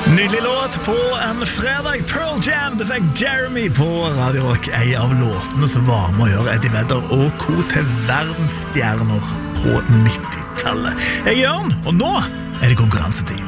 Nydelig låt på en fredag. Pearl Jam, det fikk Jeremy på Radio Rock. En av låtene som var med å gjøre Eddie Vedder og co. til verdensstjerner på 90-tallet. Jeg er Jørn, og nå er det konkurransetid.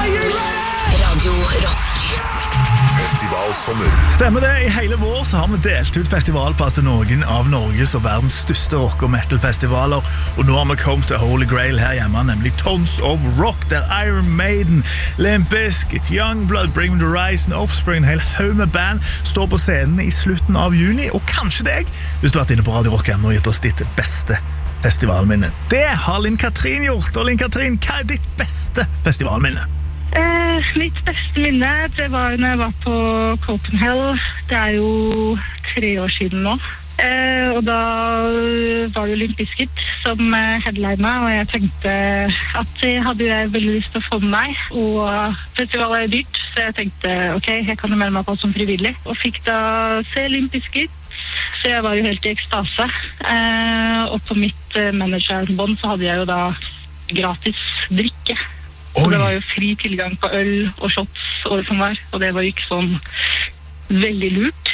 Radio Rock. Festivalsommer. Stemmer det, i hele vår så har vi delt ut festivalpass til noen av Norges og verdens største rock- og metal-festivaler, og nå har vi kommet til Holy Grail her hjemme, nemlig Tons of Rock, der Iron Maiden, Limp Bizkit, Youngblood, Bring Me The Horizon, Offspring, en hel haug med band står på scenen i slutten av juni, og kanskje deg, hvis du har vært inne på Radio Rock og gitt oss ditt beste festivalminne. Det har Linn Katrin gjort, og Linn Katrin, hva er ditt beste festivalminne? Mitt beste minne, det var når jeg var på Copenhagen. Det er jo 3 år siden nå. Og da var det Limp Bizkit som headlina, og jeg tenkte at det hadde jeg veldig lyst til å få med meg. Og festivalet er dyrt, så jeg tenkte, ok, jeg kan jo melde meg på som frivillig. Og fikk da se Limp Bizkit, så jeg var jo helt i ekstase. Og på mitt managerbånd så hadde jeg jo da gratis drikke. Og det var jo fri tilgang på øl og shots og som var, og det var jo ikke sånn veldig lurt.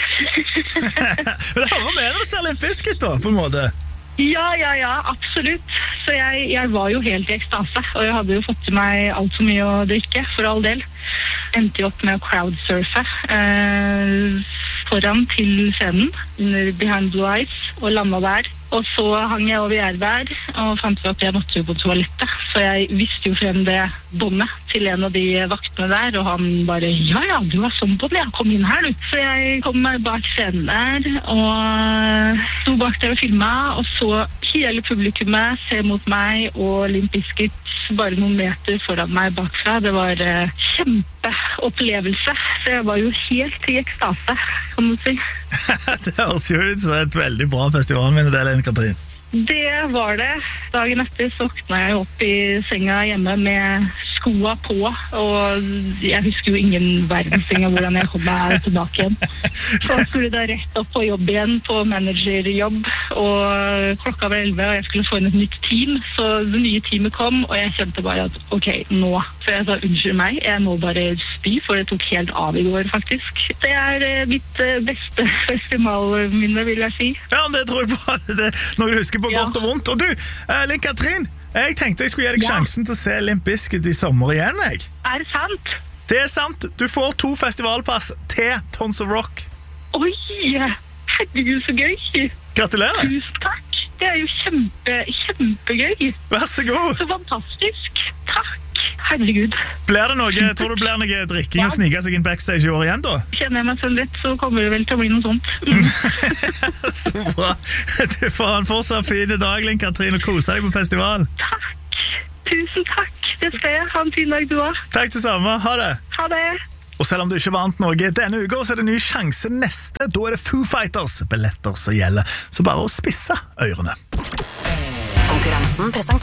Men det hører med når du ser Limp Bizkit da, på en måte. Ja, absolutt. Så jeg var jo helt i ekstase, og jeg hadde jo fått til meg alt for mye å drikke, for all del. Endte jo opp med å crowdsurfe foran til scenen, under Behind Blue Eyes, og landet der. Og så hang jeg over Gjervær og fant ut at jeg måtte jo på toalettet. Så jeg visste jo frem det båndet til en av de vaktene der, og han bare, ja, du var sånn bånd, ja, kom inn her du. Så jeg kom meg bak scenen der, og sto bak der og filmet, og så hele publikummet se mot meg, og Limp Bizkit bare noen meter foran meg bakfra. Det var kjempeopplevelse, så jeg var jo helt i ekstase, kan du si. Det høres jo ut som et veldig bra festivalminne, det, Linn Katrin. Det var det. Dagen etter så våkna jeg opp i senga hjemme med skoa på, og jeg husker jo ingen verdens ting av hvordan jeg kom meg tilbake igjen. Så skulle da rett opp på jobb igjen, på managerjobb, og klokka var 11, og jeg skulle få inn et nytt team, så det nye teamet kom, og jeg kjente bare at, ok, nå. Så jeg sa, unnskyld meg, jeg må bare spy, for det tok helt av i går, faktisk. Det er mitt beste festivalminne, vil jeg si. Ja, det tror jeg på. Det er noe du husker på godt og vondt. Og du, Linn Katrin, jeg tenkte jeg skulle gi deg sjansen til å se Limp Bizkit i sommer igjen, jeg. Er det sant? Det er sant. Du får 2 festivalpass til Tons of Rock. Oi, herregud, så gøy. Gratulerer. Tusen takk. Det er jo kjempegøy. Vær så god. Så fantastisk. Takk. Herregud. Tror du blir noe drikking og snike seg inn backstage i år igjen da? Kjenner jeg meg selv litt, så kommer det vel til å bli noe sånt. Så bra. Du får ha en fortsatt fin dag, Linn Katrin, og kose deg på festival. Takk. Tusen takk. Det skal jeg. Ha en fin dag du også. Takk til samme. Ha det. Ha det. Og selv om du ikke vant noe denne uka, så er det ny sjanse neste. Da er det Foo Fighters billetter som gjelder. Så bare å spisse ørene. Konkurransen presentert